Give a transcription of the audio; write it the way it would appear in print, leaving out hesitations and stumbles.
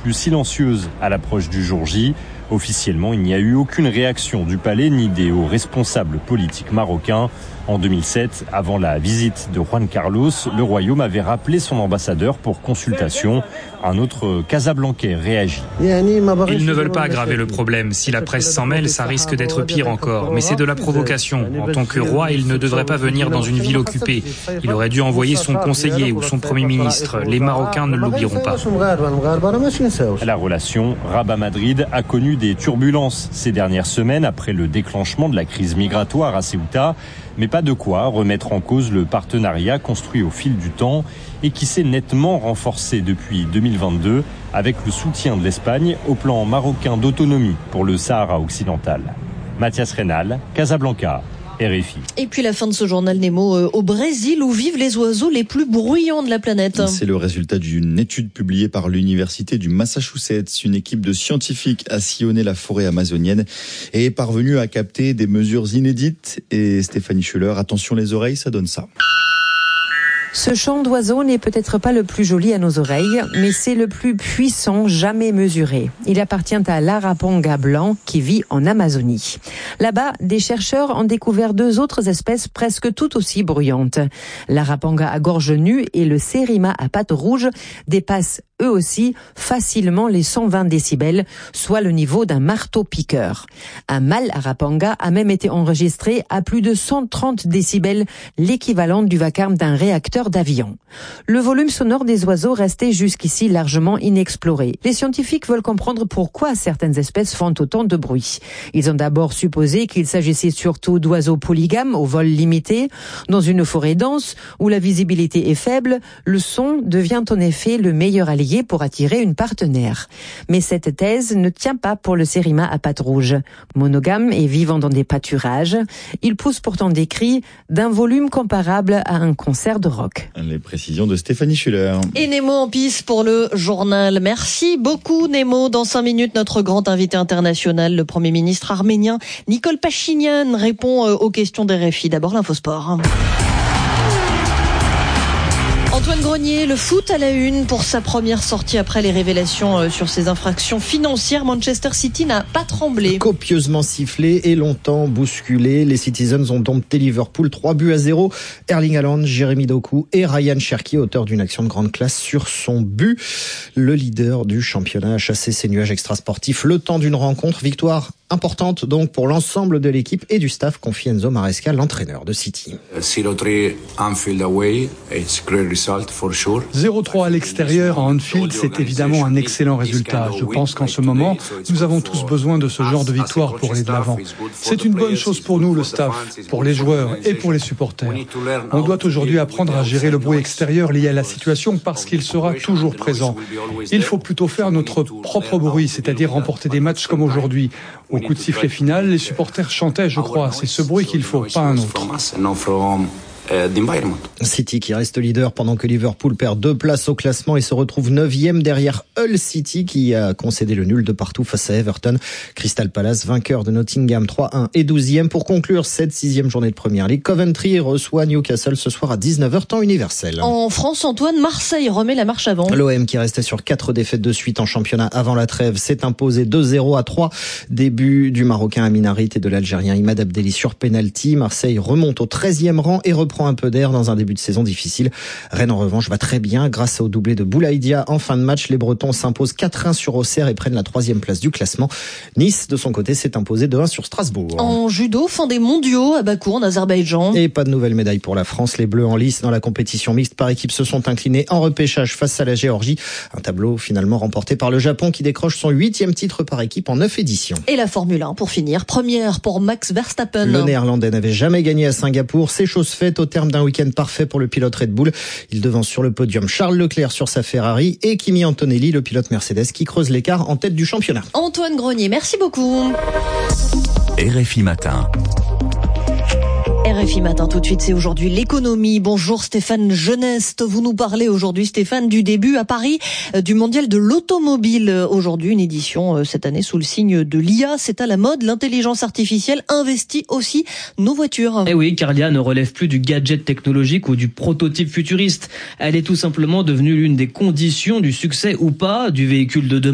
plus silencieuse à l'approche du jour J. Officiellement, il n'y a eu aucune réaction du palais ni des hauts responsables politiques marocains. En 2007, avant la visite de Juan Carlos, le royaume avait rappelé son ambassadeur pour consultation. Un autre Casablancais réagit. Ils ne veulent pas aggraver le problème. Si la presse s'en mêle, ça risque d'être pire encore. Mais c'est de la provocation. En tant que roi, il ne devrait pas venir dans une ville occupée. Il aurait dû envoyer son conseiller ou son premier ministre. Les Marocains ne l'oublieront pas. La relation Rabat-Madrid a connu des turbulences ces dernières semaines après le déclenchement de la crise migratoire à Ceuta. Mais pas de quoi remettre en cause le partenariat construit au fil du temps et qui s'est nettement renforcé depuis 2022 avec le soutien de l'Espagne au plan marocain d'autonomie pour le Sahara occidental. Mathias Reynal, Casablanca. RFI. Et puis la fin de ce journal Nemo au Brésil où vivent les oiseaux les plus bruyants de la planète. C'est le résultat d'une étude publiée par l'université du Massachusetts. Une équipe de scientifiques a sillonné la forêt amazonienne et est parvenue à capter des mesures inédites. Et Stéphanie Schuller, attention les oreilles, ça donne ça. Ce chant d'oiseau n'est peut-être pas le plus joli à nos oreilles, mais c'est le plus puissant jamais mesuré. Il appartient à l'araponga blanc qui vit en Amazonie. Là-bas, des chercheurs ont découvert 2 autres espèces presque tout aussi bruyantes. L'araponga à gorge nue et le sérima à pattes rouges dépassent eux aussi facilement les 120 décibels, soit le niveau d'un marteau-piqueur. Un mâle araponga a même été enregistré à plus de 130 décibels, l'équivalent du vacarme d'un réacteur d'avion. Le volume sonore des oiseaux restait jusqu'ici largement inexploré. Les scientifiques veulent comprendre pourquoi certaines espèces font autant de bruit. Ils ont d'abord supposé qu'il s'agissait surtout d'oiseaux polygames au vol limité. Dans une forêt dense où la visibilité est faible, le son devient en effet le meilleur allié pour attirer une partenaire. Mais cette thèse ne tient pas pour le sérima à pattes rouges. Monogame et vivant dans des pâturages, il pousse pourtant des cris d'un volume comparable à un concert de rock. Les précisions de Stéphanie Schuller. Et Nemo en piste pour le journal. Merci beaucoup Nemo. Dans 5 minutes, notre grand invité international, le Premier ministre arménien Nikol Pachinian, répond aux questions d'RFI. D'abord l'infosport. Antoine Grenier, le foot à la une pour sa première sortie après les révélations sur ses infractions financières. Manchester City n'a pas tremblé. Copieusement sifflé et longtemps bousculé, les Citizens ont dompté Liverpool 3-0. Erling Haaland, Jérémy Doku et Ryan Cherki, auteur d'une action de grande classe sur son but. Le leader du championnat a chassé ses nuages extrasportifs le temps d'une rencontre. Victoire importante donc pour l'ensemble de l'équipe et du staff, confie Enzo Maresca, l'entraîneur de City. 0-3 Anfield away, it's great result for sure. 0-3 à l'extérieur à Anfield, c'est évidemment un excellent résultat. Je pense qu'en ce moment, nous avons tous besoin de ce genre de victoire pour aller de l'avant. C'est une bonne chose pour nous, le staff, pour les joueurs et pour les supporters. On doit aujourd'hui apprendre à gérer le bruit extérieur lié à la situation parce qu'il sera toujours présent. Il faut plutôt faire notre propre bruit, c'est-à-dire remporter des matchs comme aujourd'hui. Au coup de sifflet final, les supporters chantaient, je crois. C'est ce bruit qu'il faut, pas un autre. City qui reste leader pendant que Liverpool perd 2 places au classement et se retrouve 9e derrière Hull City qui a concédé le nul de partout face à Everton. Crystal Palace, vainqueur de Nottingham 3-1 et 12e. Pour conclure cette 6e journée de Premier League, Coventry reçoit Newcastle ce soir à 19h temps universel. En France, Antoine, Marseille remet la marche avant. L'OM qui restait sur 4 défaites de suite en championnat avant la trêve s'est imposé 2-0 à 3. Début du Marocain Amin Harit et de l'Algérien Imad Abdelli sur penalty. Marseille remonte au 13e rang et reprend un peu d'air dans un début de saison difficile. Rennes en revanche va très bien grâce au doublé de Boulaïdia. En fin de match, les Bretons s'imposent 4-1 sur Auxerre et prennent la 3e place du classement. Nice, de son côté, s'est imposé 2-1 sur Strasbourg. En judo, fin des mondiaux à Bakou en Azerbaïdjan. Et pas de nouvelle médaille pour la France. Les Bleus en lice dans la compétition mixte par équipe se sont inclinés en repêchage face à la Géorgie. Un tableau finalement remporté par le Japon qui décroche son 8e titre par équipe en 9 éditions. Et la Formule 1 pour finir. Première pour Max Verstappen. Le Néerlandais n'avait jamais gagné à Singapour. C'est chose faite au terme d'un week-end parfait pour le pilote Red Bull. Il devance sur le podium Charles Leclerc sur sa Ferrari et Kimi Antonelli, le pilote Mercedes, qui creuse l'écart en tête du championnat. Antoine Grenier, merci beaucoup. RFI Matin. RFI Matin, tout de suite, c'est aujourd'hui l'économie. Bonjour Stéphane Geneste. Vous nous parlez aujourd'hui, Stéphane, du début à Paris du mondial de l'automobile. Aujourd'hui, une édition cette année sous le signe de l'IA. C'est à la mode. L'intelligence artificielle investit aussi nos voitures. Eh oui, car l'IA ne relève plus du gadget technologique ou du prototype futuriste. Elle est tout simplement devenue l'une des conditions du succès ou pas du véhicule de demain.